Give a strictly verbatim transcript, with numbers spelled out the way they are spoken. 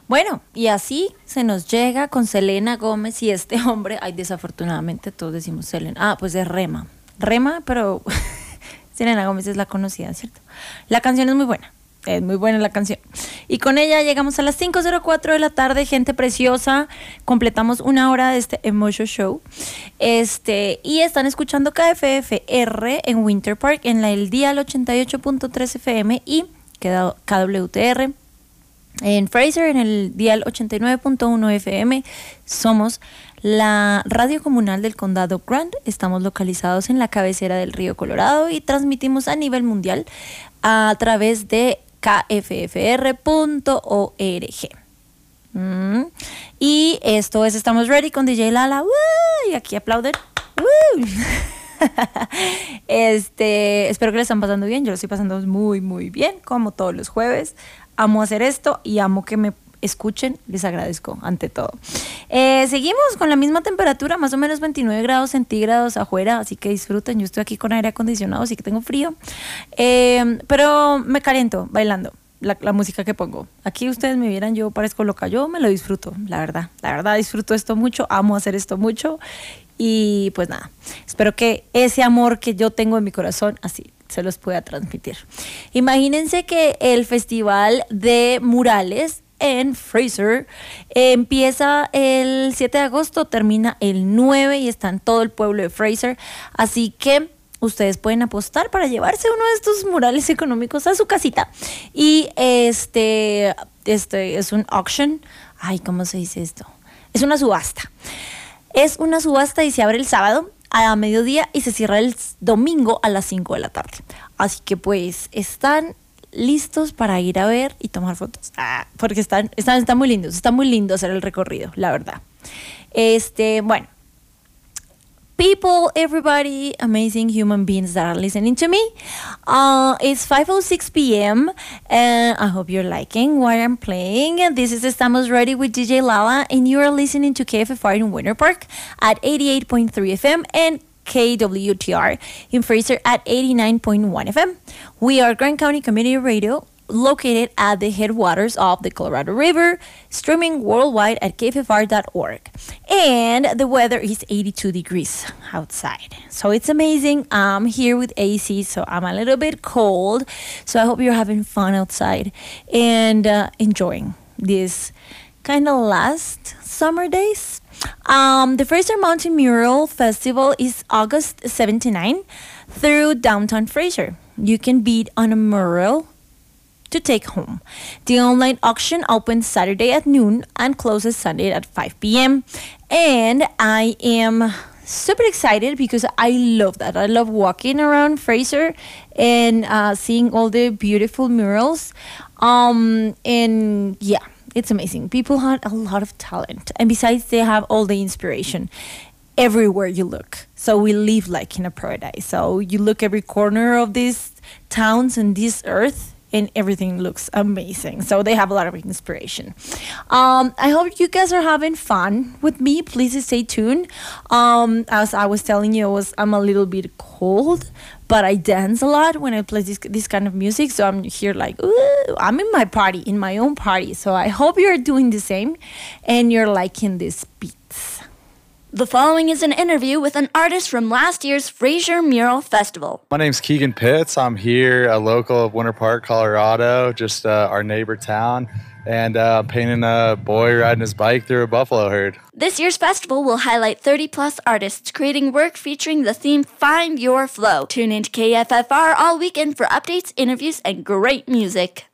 Bueno, y así se nos llega con Selena Gómez y este hombre, ay, desafortunadamente todos decimos Selena, ah, pues es Rema, Rema, pero Selena Gómez es la conocida, ¿cierto? La canción es muy buena, es muy buena la canción. Y con ella llegamos a las cinco cero cuatro de la tarde, gente preciosa, completamos una hora de este Emotion Show, este, y están escuchando K F F R en Winter Park, en la El Dial ochenta y ocho punto tres F M y K W T R en Fraser, en el dial ochenta y nueve punto uno F M. Somos la radio comunal del condado Grant. Estamos localizados en la cabecera del río Colorado y transmitimos a nivel mundial a través de K F F R punto org. Mm. Y esto es Estamos Ready con D J Lala. ¡Woo! Y aquí aplauden. ¡Woo! Este, espero que le están pasando bien. Yo lo estoy pasando muy, muy bien, como todos los jueves. Amo hacer esto y amo que me escuchen. Les agradezco ante todo. Eh, seguimos con la misma temperatura, más o menos veintinueve grados centígrados afuera, así que disfruten. Yo estoy aquí con aire acondicionado, así que tengo frío. Eh, pero me caliento bailando la, la música que pongo. Aquí ustedes me vieran, yo parezco loca. Yo me lo disfruto, la verdad. La verdad disfruto esto mucho, amo hacer esto mucho. Y pues nada, espero que ese amor que yo tengo en mi corazón, así se los pueda transmitir. Imagínense que el Festival de Murales en Fraser eh, empieza el siete de agosto, termina el nueve y está en todo el pueblo de Fraser. Así que ustedes pueden apostar para llevarse uno de estos murales económicos a su casita. Y este, este es un auction. Ay, ¿cómo se dice esto? Es una subasta. Es una subasta y se abre el sábado a mediodía y se cierra el domingo a las cinco de la tarde. Así que pues están listos para ir a ver y tomar fotos. Ah, porque están, están, están muy lindos. Está muy lindo hacer el recorrido, la verdad. Este, bueno. People, everybody, amazing human beings that are listening to me. Uh, it's five oh six p.m. and I hope you're liking what I'm playing. This is Estamos Ready with D J Lala, and you are listening to K F F R in Winter Park at eighty-eight point three F M and K W T R in Fraser at eighty-nine point one F M. We are Grant County Community Radio, located at the headwaters of the Colorado River, streaming worldwide at K F F R dot org. And the weather is eighty-two degrees outside. So it's amazing. I'm here with A C, so I'm a little bit cold. So I hope you're having fun outside and uh, enjoying these kind of last summer days. Um, the Fraser Mountain Mural Festival is August seventeenth through downtown Fraser. You can bid on a mural to take home. The online auction opens Saturday at noon and closes Sunday at five p.m. And I am super excited because I love that. I love walking around Fraser and uh, seeing all the beautiful murals. Um, and yeah, it's amazing. People have a lot of talent. And besides, they have all the inspiration everywhere you look. So we live like in a paradise. So you look every corner of these towns and this earth, and everything looks amazing. So they have a lot of inspiration. Um, I hope you guys are having fun with me. Please stay tuned. Um, as I was telling you, I was, I'm a little bit cold, but I dance a lot when I play this, this kind of music. So I'm here like, ooh, I'm in my party, in my own party. So I hope you're doing the same and you're liking these beats. The following is an interview with an artist from last year's Fraser Mural Festival. My name's Keegan Pitts. I'm here, a local of Winter Park, Colorado, just uh, our neighbor town, and uh, painting a boy riding his bike through a buffalo herd. This year's festival will highlight thirty plus artists creating work featuring the theme Find Your Flow. Tune into K F F R all weekend for updates, interviews, and great music.